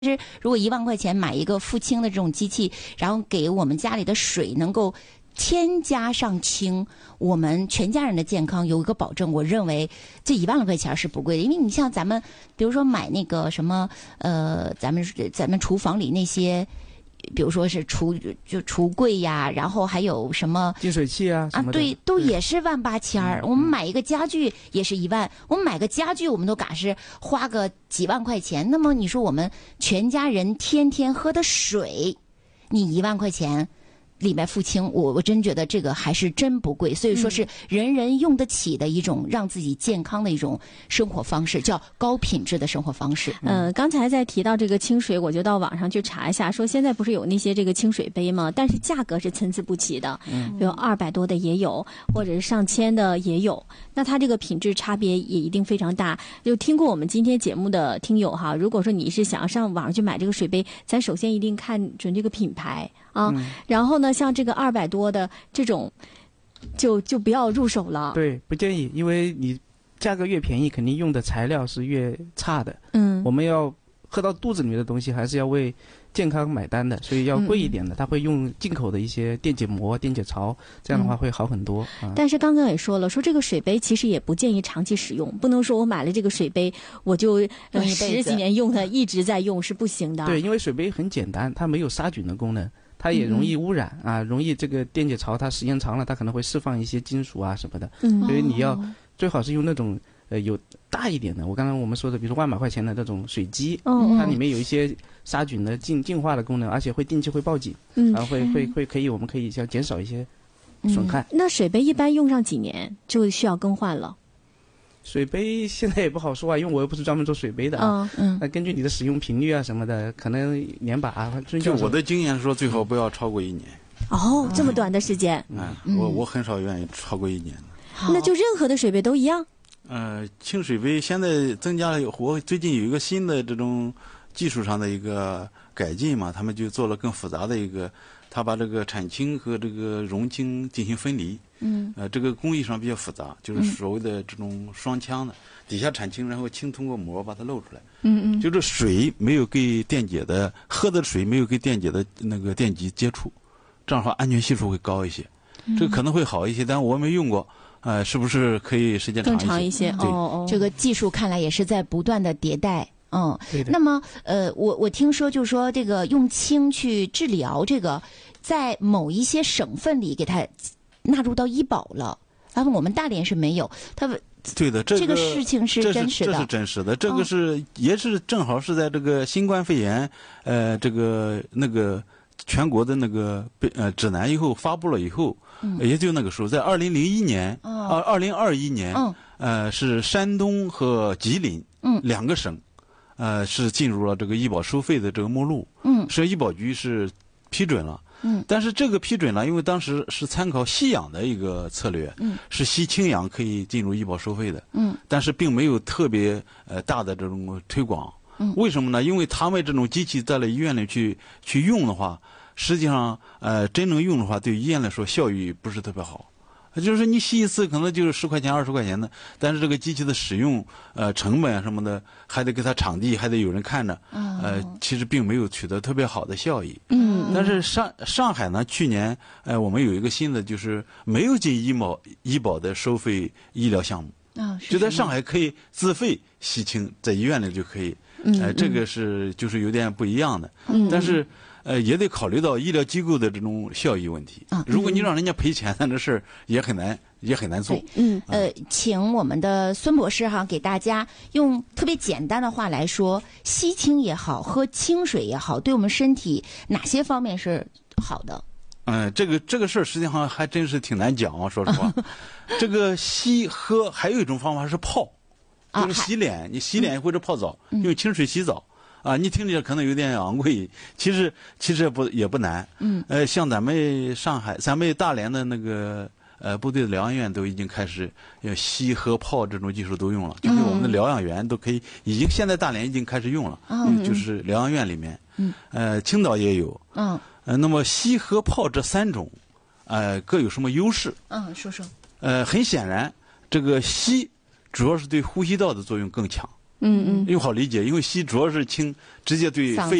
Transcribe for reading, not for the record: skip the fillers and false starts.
实如果1万块钱买一个富氢的这种机器，然后给我们家里的水能够添加上氢，我们全家人的健康有一个保证，我认为这1万多块钱是不贵的。因为你像咱们比如说买那个什么咱们厨房里那些，比如说是橱柜呀，然后还有什么净水器啊什么的， 对，都也是18000。我们买一个家具也是1万，我们买个家具我们都嘎是花个几万块钱。那么你说我们全家人天天喝的水，你1万块钱里面付清，我真觉得这个还是真不贵，所以说是人人用得起的一种让自己健康的一种生活方式，叫高品质的生活方式。 刚才在提到这个清水，我就到网上去查一下，说现在不是有那些这个清水杯吗？但是价格是参差不齐的，有200多的也有，或者是上千的也有。那它这个品质差别也一定非常大。就听过我们今天节目的听友哈，如果说你是想要上网上去买这个水杯，咱首先一定看准这个品牌啊，然后呢，像这个200多的这种，就不要入手了。 对，不建议，因为你价格越便宜，肯定用的材料是越差的。我们要喝到肚子里面的东西，还是要为健康买单的，所以要贵一点的。它会用进口的一些电解膜、电解槽，这样的话会好很多。 但是刚刚也说了，说这个水杯其实也不建议长期使用，不能说我买了这个水杯，我就10几年用它，一直在用是不行的。 对，因为水杯很简单，它没有杀菌的功能。它也容易污染啊，容易这个电解槽它时间长了，它可能会释放一些金属啊什么的。所以你要最好是用那种有大一点的。我刚刚我们说的，比如说1万把块钱的那种水机，它里面有一些杀菌的净化的功能，而且会定期会报警，然后我们可以像减少一些损害。 那水杯一般用上几年就需要更换了？ 水杯现在也不好说啊，因为我又不是专门做水杯的啊。那根据你的使用频率啊什么的，可能年把。 就我的经验是说，最好不要超过1年。 这么短的时间。 我很少愿意超过1年的。 那就任何的水杯都一样？ 清水杯现在增加了，我最近有一个新的这种技术上的一个改进嘛，他们就做了更复杂的一个，他把这个产氢和这个溶氢进行分离。这个工艺上比较复杂，就是所谓的这种双腔的，底下产氢，然后氢通过膜把它漏出来。就是水没有跟电解的喝的水没有跟电解的那个电极接触，这样的话安全系数会高一些。这个可能会好一些，但我没用过。是不是可以时间更长一些？ 这个技术看来也是在不断的迭代。 对的。 那么我听说就是说这个用氢去治疗这个，在某一些省份里给它纳入到医保了，然后我们大连是没有。 对的， 这个事情是真实的， 这是真实的。这个是也是正好是在这个新冠肺炎这个那个全国的那个指南以后发布了以后，也就那个时候，在2001年2021年，是山东和吉林2个省，是进入了这个医保收费的这个目录，是医保局是批准了。但是这个批准呢，因为当时是参考吸氧的一个策略，是吸氢氧可以进入医保收费的，但是并没有特别大的这种推广。为什么呢？因为他们这种机器在了医院里去用的话，实际上真正用的话，对医院来说效益不是特别好。就是你吸一次可能就是10块钱20块钱的，但是这个机器的使用成本什么的，还得给它场地，还得有人看着，其实并没有取得特别好的效益。但是上海呢，去年我们有一个新的，就是没有进医保的收费医疗项目，就在上海可以自费吸氢，在医院里就可以。这个是就是有点不一样的，但是也得考虑到医疗机构的这种效益问题。如果你让人家赔钱，那这事儿也很难做。 请我们的孙博士给大家用特别简单的话来说，吸氢也好，喝清水也好，对我们身体哪些方面是好的？ 这个事儿实际上还真是挺难讲啊，说实话。这个吸喝还有一种方法是泡。就是洗脸，你洗脸或者泡澡，用清水洗澡你听着可能有点昂贵，其实也不难。像咱们上海、咱们大连的那个部队的疗养院都已经开始要吸和泡这种技术都用了，就是我们的疗养员都可以，现在大连已经开始用了，就是疗养院里面，青岛也有。那么吸和泡这3种，各有什么优势？ 说说。 很显然，这个吸主要是对呼吸道的作用更强， 嗯嗯， 又好理解，因为吸主要是清直接对肺